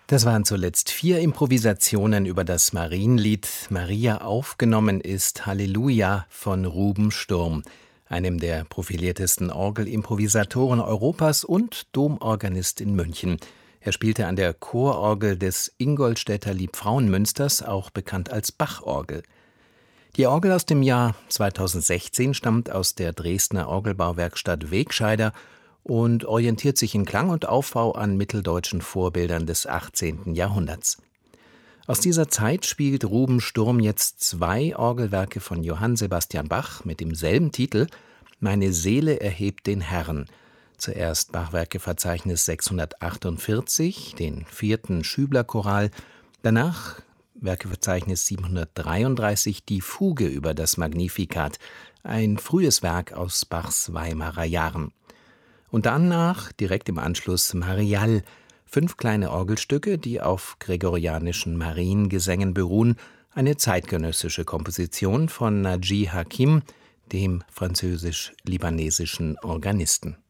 Das waren zuletzt 4 Improvisationen über das Marienlied Maria aufgenommen ist Halleluja von Ruben Sturm, einem der profiliertesten Orgelimprovisatoren Europas und Domorganist in München. Er spielte an der Chororgel des Ingolstädter Liebfrauenmünsters, auch bekannt als Bachorgel. Die Orgel aus dem Jahr 2016 stammt aus der Dresdner Orgelbauwerkstatt Wegscheider und orientiert sich in Klang und Aufbau an mitteldeutschen Vorbildern des 18. Jahrhunderts. Aus dieser Zeit spielt Ruben Sturm jetzt 2 Orgelwerke von Johann Sebastian Bach mit demselben Titel: »Meine Seele erhebt den Herrn«. Zuerst Bachwerkeverzeichnis 648, den 4. Schübler-Choral, danach Werkeverzeichnis 733, die Fuge über das Magnificat, ein frühes Werk aus Bachs Weimarer Jahren. Und danach, direkt im Anschluss, Marial, 5 kleine Orgelstücke, die auf gregorianischen Mariengesängen beruhen, eine zeitgenössische Komposition von Naji Hakim, dem französisch-libanesischen Organisten.